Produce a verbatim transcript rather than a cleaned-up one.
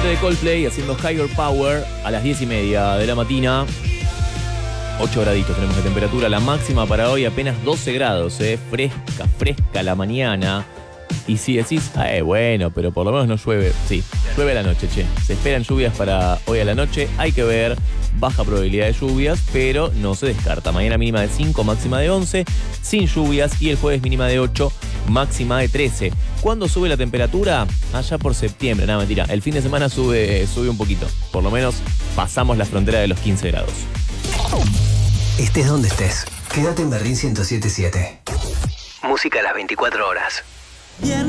gente de Coldplay haciendo Higher Power a las diez y media de la mañana. ocho graditos tenemos de temperatura. La máxima para hoy apenas doce grados, eh. Fresca, fresca la mañana. Y si decís, eh, bueno, pero por lo menos no llueve. Sí, llueve a la noche, che. Se esperan lluvias para hoy a la noche. Hay que ver, baja probabilidad de lluvias, pero no se descarta. Mañana mínima de cinco, máxima de once, sin lluvias. Y el jueves mínima de ocho, máxima de trece. ¿Cuándo sube la temperatura? Allá por septiembre, nada, mentira. El fin de semana sube, sube un poquito. Por lo menos pasamos la frontera de los quince grados. Estés donde estés, quédate en Berlín ciento siete punto siete. Música a las veinticuatro horas. Viernes